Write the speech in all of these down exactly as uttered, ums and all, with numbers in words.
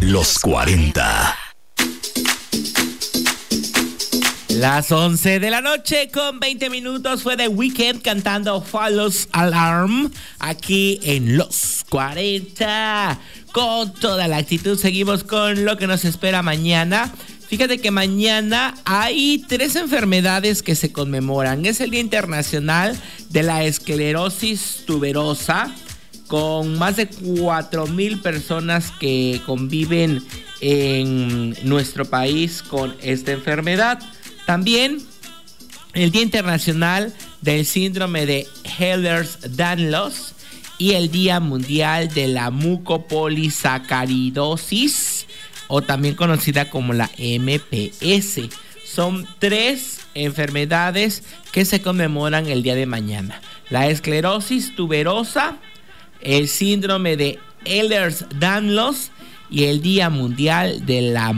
Los cuarenta. Las once de la noche con veinte minutos fue The Weeknd cantando False Alarm aquí en Los cuarenta. Con toda la actitud seguimos con lo que nos espera mañana. Fíjate que mañana hay tres enfermedades que se conmemoran. Es el Día Internacional de la Esclerosis Tuberosa, con más de cuatro mil personas que conviven en nuestro país con esta enfermedad. También el Día Internacional del Síndrome de Ehlers-Danlos y el Día Mundial de la Mucopolisacaridosis, o también conocida como la M P S. Son tres enfermedades que se conmemoran el día de mañana: la esclerosis tuberosa, el síndrome de Ehlers-Danlos y el Día Mundial de la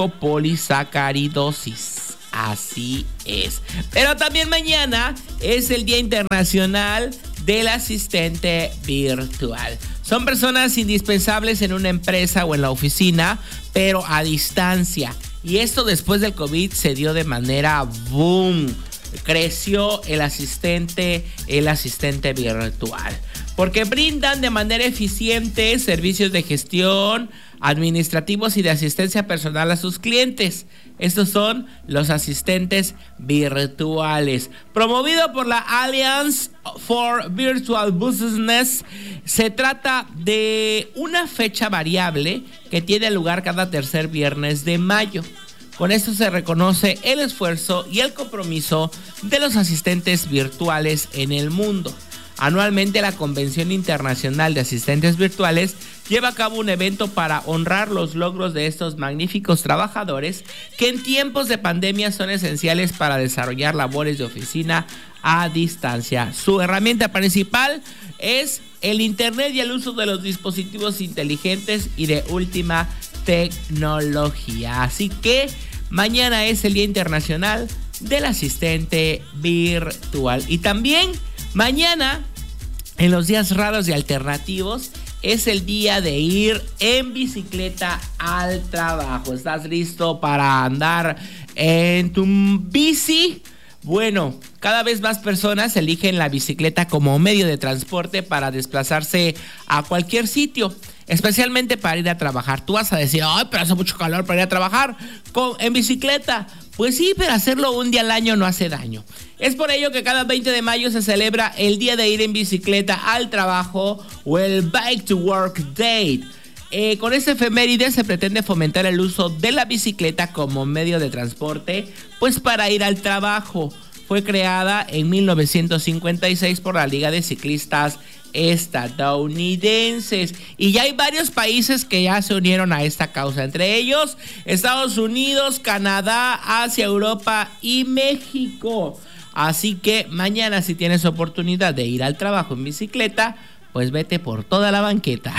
Mucopolisacaridosis. Así es. Pero también mañana es el Día Internacional del Asistente Virtual. Son personas indispensables en una empresa o en la oficina, pero a distancia. Y esto después del COVID se dio de manera boom. Creció el asistente, el asistente virtual, porque brindan de manera eficiente servicios de gestión, administrativos y de asistencia personal a sus clientes. Estos son los asistentes virtuales. Promovido por la Alliance for Virtual Business, se trata de una fecha variable que tiene lugar cada tercer viernes de mayo. Con esto se reconoce el esfuerzo y el compromiso de los asistentes virtuales en el mundo. Anualmente, la Convención Internacional de Asistentes Virtuales lleva a cabo un evento para honrar los logros de estos magníficos trabajadores que en tiempos de pandemia son esenciales para desarrollar labores de oficina a distancia. Su herramienta principal es el Internet y el uso de los dispositivos inteligentes y de última tecnología. Así que mañana es el Día Internacional del Asistente Virtual. Y también mañana, en los días raros y alternativos, es el día de ir en bicicleta al trabajo. ¿Estás listo para andar en tu bici? Bueno, cada vez más personas eligen la bicicleta como medio de transporte para desplazarse a cualquier sitio, especialmente para ir a trabajar. Tú vas a decir, ay, pero hace mucho calor para ir a trabajar con, en bicicleta. Pues sí, pero hacerlo un día al año no hace daño. Es por ello que cada veinte de mayo se celebra el día de ir en bicicleta al trabajo, o el Bike to Work Day. Eh, con esta efeméride se pretende fomentar el uso de la bicicleta como medio de transporte, pues para ir al trabajo. Fue creada en mil novecientos cincuenta y seis por la Liga de Ciclistas Estadounidenses, y ya hay varios países que ya se unieron a esta causa, entre ellos Estados Unidos, Canadá, Asia, Europa y México. Así que mañana, si tienes oportunidad de ir al trabajo en bicicleta, pues vete por toda la banqueta.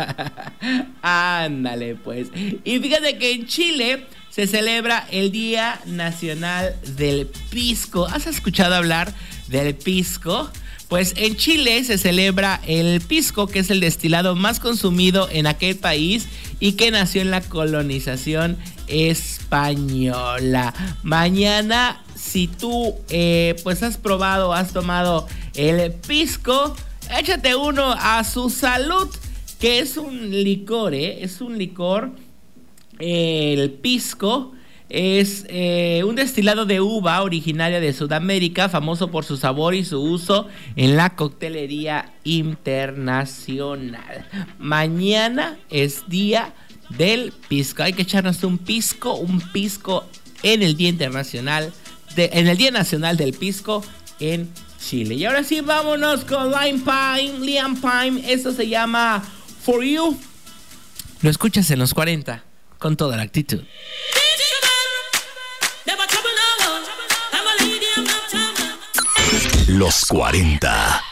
Ándale pues. Y fíjate que en Chile se celebra el Día Nacional del Pisco. ¿Has escuchado hablar del pisco? Pues en Chile se celebra el pisco, que es el destilado más consumido en aquel país y que nació en la colonización española. Mañana, si tú eh, pues has probado, has tomado el pisco, échate uno a su salud, que es un licor, ¿eh? Es un licor, eh, el pisco. Es eh, un destilado de uva originaria de Sudamérica, famoso por su sabor y su uso en la coctelería internacional. Mañana es día del pisco. Hay que echarnos un pisco, un pisco en el Día Internacional, de, en el Día Nacional del Pisco en Chile. Y ahora sí, vámonos con Liam Payne. Liam Payne, esto se llama For You. Lo escuchas en los cuarenta con toda la actitud. Los cuarenta.